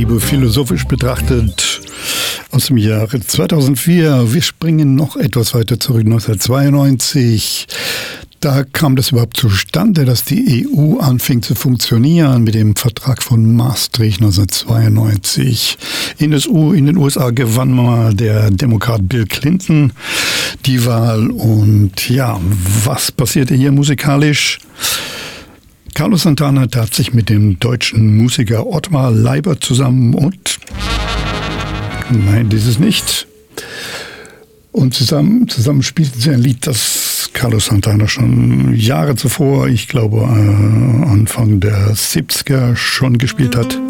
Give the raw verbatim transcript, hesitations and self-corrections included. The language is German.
Liebe philosophisch betrachtet aus dem Jahre zweitausendvier. Wir springen noch etwas weiter zurück, neunzehnhundertzweiundneunzig. Da kam das überhaupt zustande, dass die E U anfing zu funktionieren mit dem Vertrag von Maastricht neunzehnhundertzweiundneunzig. In, das U, in den U S A gewann mal der Demokrat Bill Clinton die Wahl. Und ja, was passierte hier musikalisch? Carlos Santana tat sich mit dem deutschen Musiker Ottmar Leiber zusammen und... Nein, dieses nicht. Und zusammen, zusammen spielten sie ein Lied, das Carlos Santana schon Jahre zuvor, ich glaube äh, Anfang der siebziger schon gespielt hat.